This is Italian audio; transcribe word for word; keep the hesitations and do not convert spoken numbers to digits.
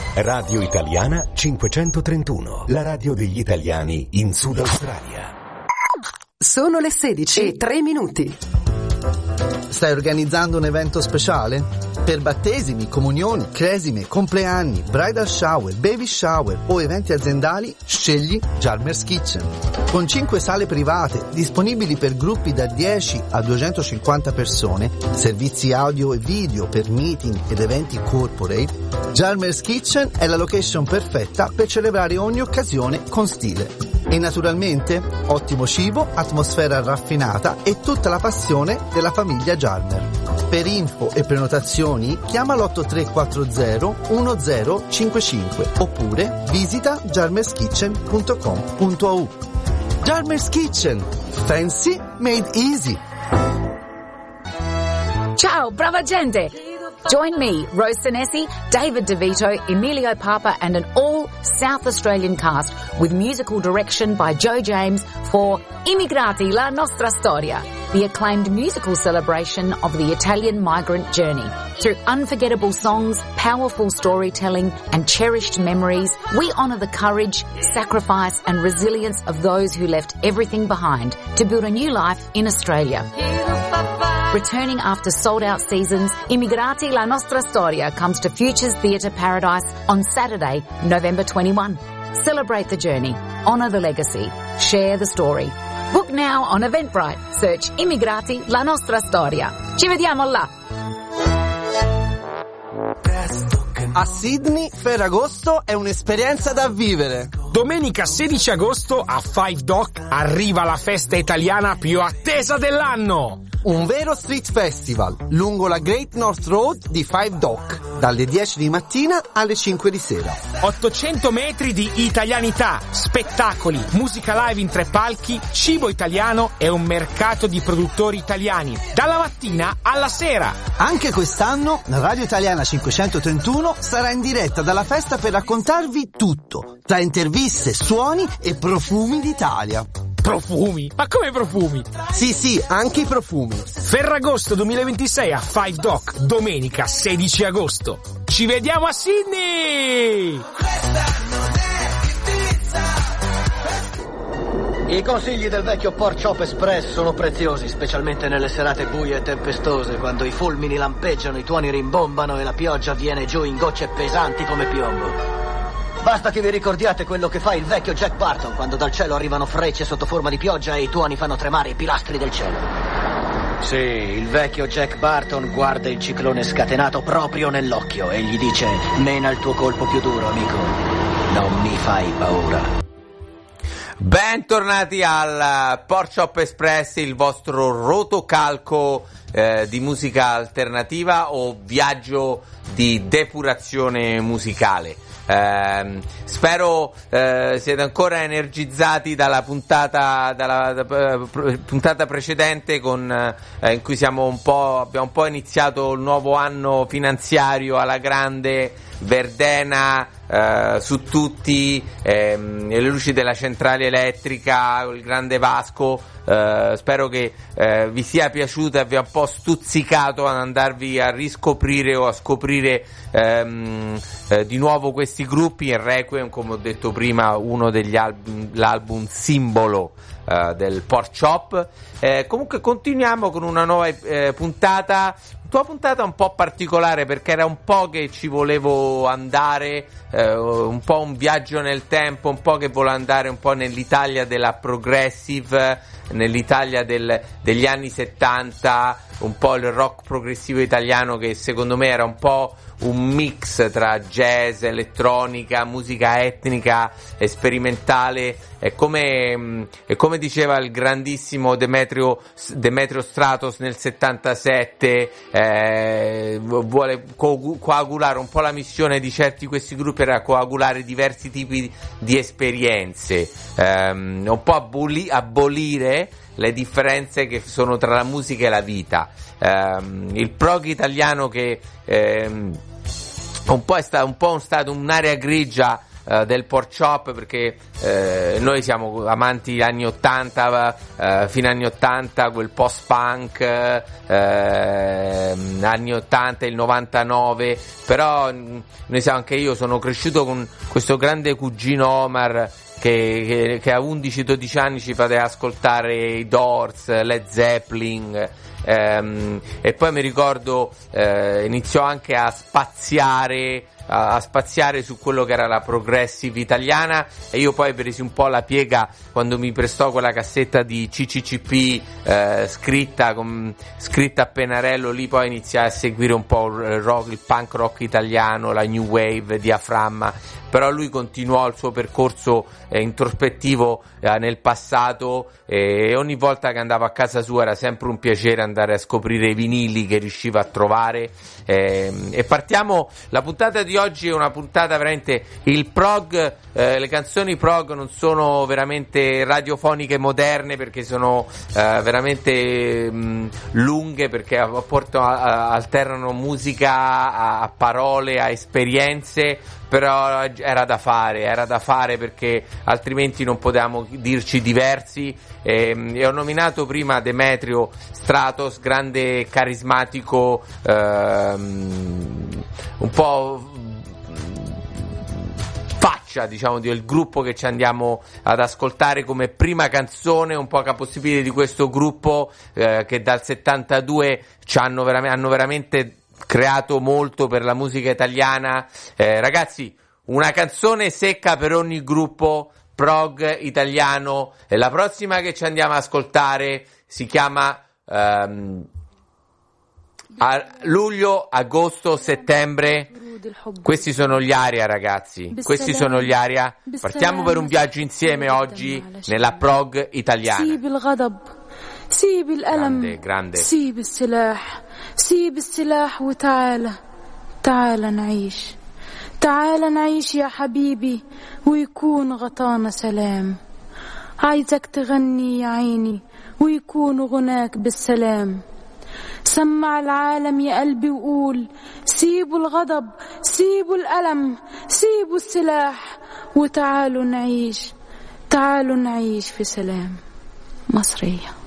Radio Italiana cinquecentotrentuno, la radio degli italiani in Sud Australia. Sono le sedici e tre minuti. Stai organizzando un evento speciale? Per battesimi, comunioni, cresime, compleanni, bridal shower, baby shower o eventi aziendali, scegli Jarmer's Kitchen. Con cinque sale private disponibili per gruppi da dieci a duecentocinquanta persone, servizi audio e video per meeting ed eventi corporate, Jarmer's Kitchen è la location perfetta per celebrare ogni occasione con stile. E naturalmente ottimo cibo, atmosfera raffinata e tutta la passione della famiglia Jarmer. Per info e prenotazioni chiama l'otto tre quattro zero uno zero cinque cinque oppure visita jarmerskitchen punto com punto a u. Jarmer's Kitchen, fancy made easy. Ciao, brava gente! Join me, Rose Senesi, David DeVito, Emilio Papa and an all South Australian cast with musical direction by Joe James for Immigrati, la nostra storia, the acclaimed musical celebration of the Italian migrant journey. Through unforgettable songs, powerful storytelling and cherished memories, we honour the courage, sacrifice and resilience of those who left everything behind to build a new life in Australia. Returning after sold-out seasons, Immigrati La Nostra Storia comes to Futures Theatre Paradise on Saturday, November twenty-first. Celebrate the journey, honour the legacy, share the story. Book now on Eventbrite. Search Immigrati La Nostra Storia. Ci vediamo là! A Sydney, Ferragosto è un'esperienza da vivere. Domenica sedici agosto a Five Dock arriva la festa italiana più attesa dell'anno. Un vero street festival lungo la Great North Road di Five Dock, dalle dieci di mattina alle cinque di sera. ottocento metri di italianità, spettacoli, musica live in tre palchi, cibo italiano e un mercato di produttori italiani, dalla mattina alla sera. Anche quest'anno la Radio Italiana cinquecentotrentuno sarà in diretta dalla festa per raccontarvi tutto, tra interviste, suoni e profumi d'Italia. Profumi? Ma come profumi? Sì, sì, anche i profumi. Ferragosto duemilaventisei a Five Dock, domenica sedici agosto. Ci vediamo a Sydney! I consigli del vecchio Pork Chop Express sono preziosi, specialmente nelle serate buie e tempestose, quando i fulmini lampeggiano, i tuoni rimbombano e la pioggia viene giù in gocce pesanti come piombo. Basta che vi ricordiate quello che fa il vecchio Jack Barton quando dal cielo arrivano frecce sotto forma di pioggia e i tuoni fanno tremare i pilastri del cielo. Sì, il vecchio Jack Barton guarda il ciclone scatenato proprio nell'occhio e gli dice: mena il tuo colpo più duro, amico, non mi fai paura. Bentornati al Pork Chop Express, il vostro rotocalco eh, di musica alternativa o viaggio di depurazione musicale. Eh, spero eh, siete ancora energizzati dalla puntata dalla da, puntata precedente con, eh, in cui siamo un po' abbiamo un po' iniziato il nuovo anno finanziario alla grande, Verdena eh, su tutti, ehm, le luci della centrale elettrica, il grande Vasco. Uh, spero che uh, vi sia piaciuto e vi ha un po' stuzzicato ad andarvi a riscoprire o a scoprire um, uh, di nuovo questi gruppi. Il Requiem, come ho detto prima, uno degli album, l'album simbolo uh, del Pork Chop. Uh, comunque continuiamo con una nuova uh, puntata. Tua puntata un po' particolare perché era un po' che ci volevo andare, eh, un po' un viaggio nel tempo, un po' che volevo andare un po' nell'Italia della progressive, nell'Italia del, degli anni settanta, un po' il rock progressivo italiano che secondo me era un po' un mix tra jazz, elettronica, musica etnica e sperimentale. È come, è come diceva il grandissimo Demetrio, Demetrio Stratos nel settantasette, eh, vuole co- coagulare un po' la missione di certi questi gruppi era coagulare diversi tipi di esperienze, ehm, un po' aboli- abolire le differenze che sono tra la musica e la vita. Ehm, il prog italiano che ehm, un po' è stato un po' stato un'area grigia uh, del pork chop, perché uh, noi siamo amanti anni ottanta, uh, fino anni ottanta, quel post punk, uh, anni ottanta, il novantanove, però mh, noi siamo, anche io sono cresciuto con questo grande cugino Omar che, che, che a undici dodici anni ci poteva ascoltare i Doors, Led Zeppelin, ehm, e poi mi ricordo eh, iniziò anche a spaziare a, a spaziare su quello che era la progressive italiana, e io poi presi un po' la piega quando mi prestò quella cassetta di C C C P eh, scritta con, scritta a pennarello. Lì poi iniziai a seguire un po' il rock, il punk rock italiano, la new wave, Diaframma, però lui continuò il suo percorso eh, introspettivo eh, nel passato, e ogni volta che andavo a casa sua era sempre un piacere andare a scoprire i vinili che riusciva a trovare. Eh, e partiamo, la puntata di oggi è una puntata veramente, il prog, eh, le canzoni prog non sono veramente radiofoniche moderne, perché sono eh, veramente mh, lunghe, perché apportano, a, alternano musica a, a parole, a esperienze, però era da fare, era da fare perché altrimenti non potevamo dirci diversi. E, e ho nominato prima Demetrio Stratos, grande carismatico, ehm, un po' faccia, diciamo, del gruppo che ci andiamo ad ascoltare come prima canzone, un po' capostipite di questo gruppo eh, che dal settantadue ci hanno, veram- hanno veramente creato molto per la musica italiana. Eh, ragazzi, una canzone secca per ogni gruppo prog italiano, e la prossima che ci andiamo ad ascoltare si chiama um, a luglio, agosto, settembre. Questi sono gli Aria, ragazzi, questi sono gli Aria. Partiamo per un viaggio insieme oggi nella prog italiana. Grande, grande. سيب السلاح سيب السلاح وتعالى تعالى نعيش تعالى نعيش يا حبيبي ويكون غطانا سلام عايزك تغني يا عيني ويكون غناك بالسلام سمع العالم يا قلبي وقول سيبوا الغضب سيبوا الألم سيبوا السلاح وتعالوا نعيش تعالوا نعيش في سلام. مصرية.